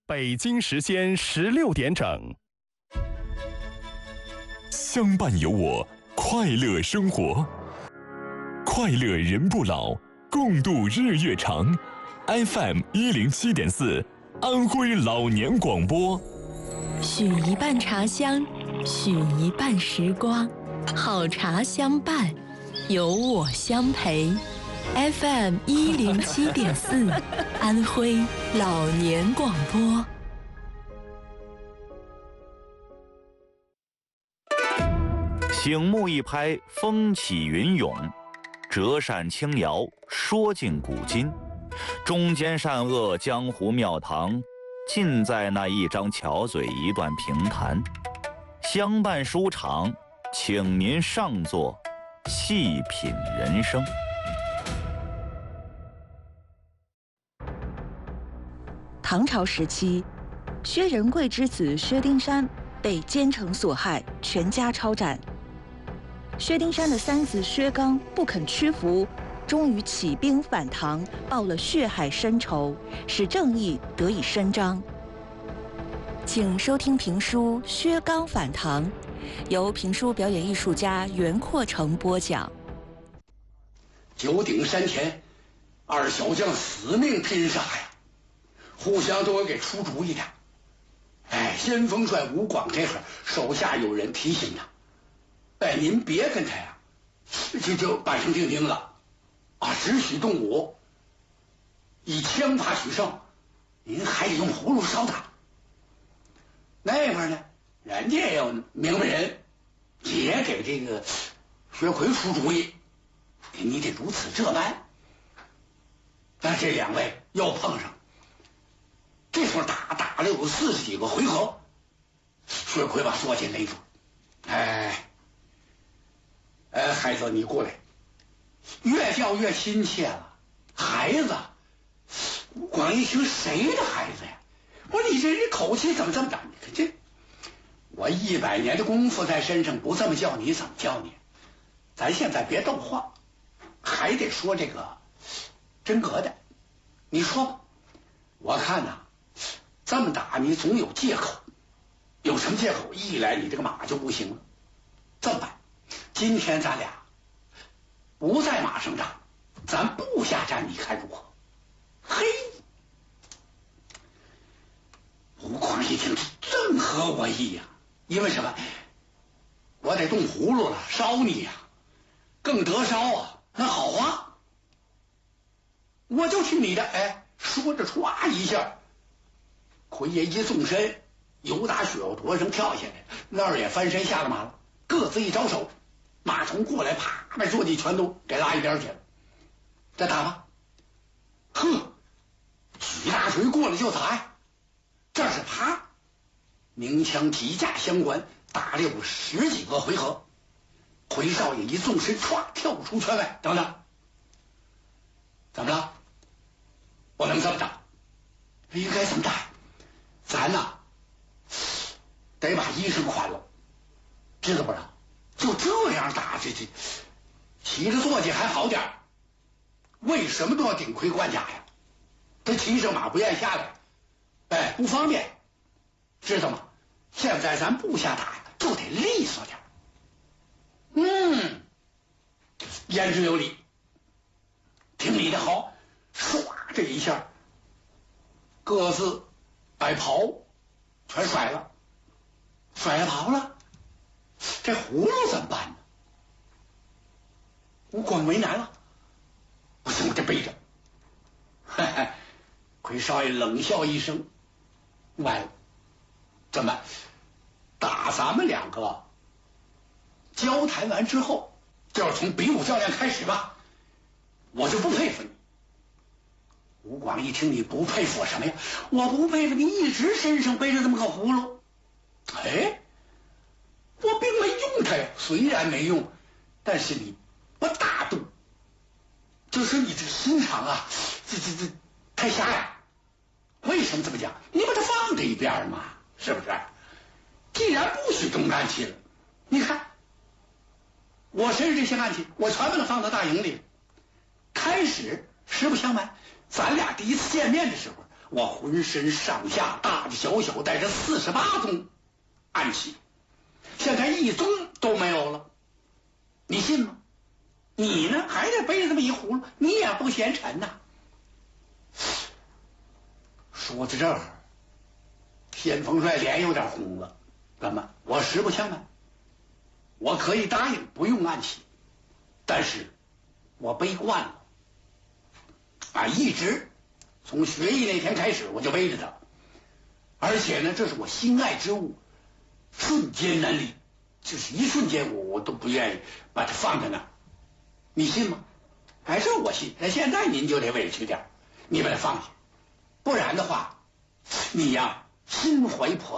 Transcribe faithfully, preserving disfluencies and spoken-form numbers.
北京时间十六点整。 相伴有我，快乐生活，快乐人不老，共度日月长。F M 一零七点四，安徽老年广播。 许一半茶香，许一半时光，好茶相伴，有我相陪。F M 一零七点四，安徽老年广播。 醒目一拍，风起云涌；折扇轻摇，说尽古今。中间善恶，江湖庙堂，尽在那一张巧嘴，一段评弹。相伴书场，请您上座，细品人生。 唐朝时期，薛仁贵之子薛丁山被奸臣所害，全家抄斩。薛丁山的三子薛刚不肯屈服，终于起兵反唐，报了血海深仇，使正义得以伸张。请收听评书《薛刚反唐》，由评书表演艺术家袁阔成播讲。 九鼎山前，二小将死命拼杀呀，互相都要给出主意的。哎，先锋帅吴广这会儿手下有人提醒他，哎，您别跟他呀，就就板上钉钉了，啊，只许动武，以枪法取胜，您还得用葫芦烧他。那会儿呢，人家也有明白人，也给这个薛奎出主意，你得如此这般。但这两位又碰上，这会儿打打了有四十几个回合，薛奎把缩进勒住。哎，哎，孩子，你过来，越叫越亲切了。孩子，吴广一听，谁的孩子呀？我说你这人口气怎么这么大？你看这，我一百年的功夫在身上，不这么叫你怎么叫你？咱现在别逗话，还得说这个真格的。你说吧，我看呐、啊，这么打你总有借口。有什么借口？一来你这个马就不行了。这么办，今天咱俩不在马上战，咱步下战，你看如何？嘿，吴广一听，正合我意呀、啊！因为什么？我得动葫芦了，烧你呀、啊，更得烧啊！那好啊，我就听你的。哎，说着唰一下，奎爷一纵身，由打雪垛上跳下来，那儿也翻身下了马了，各自一招手，马虫过来，啪，把坐骑全都给拉一边去了。再打吧，呵，举大锤过来就打呀！这是啪，鸣枪几架相关，打了有十几个回合。奎少爷一纵身，唰跳出圈外。等等，怎么了？不能这么打，应该怎么打？咱呐，得把衣裳宽了，知道不知道？就这样打，这这骑着坐骑还好点，为什么都要顶盔贯甲呀？他骑着马不愿下来，哎，不方便，知道吗？现在咱部下打呀，就得利索点。嗯，言之有理，听你的好。唰，这一下，各自把袍全甩了，甩了袍了，这葫芦怎么办呢？吴广为难了，不行，我这背着。嘿嘿，奎少爷冷笑一声，完了，怎么打咱们两个交谈完之后，就要从比武较量开始吧？我就不佩服你。吴广一听，你不佩服我什么呀？我不佩服你一直身上背着这么个葫芦。哎，我并没用它呀，虽然没用，但是你不大度，就是你这心肠啊，这这这太狭隘。为什么这么讲？你把它放在一边嘛，是不是？既然不许动暗器了，你看我身上这些暗器，我全把它放到大营里。开始实不相瞒，咱俩第一次见面的时候， 我浑身上下大大小小带着四十八宗暗器，现在一宗都没有了，你信吗？你呢还得背这么一葫芦，你也不嫌沉呐。说到这儿，先锋帅脸有点红了。怎么？我实不相瞒，我可以答应不用暗器，但是我背惯了啊，一直从学艺那天开始我就背着它，而且呢，这是我心爱之物，瞬间难离，就是一瞬间我我都不愿意把它放在那儿，你信吗？哎，这我信。那现在您就得委屈点，你把它放下，不然的话，你呀心怀叵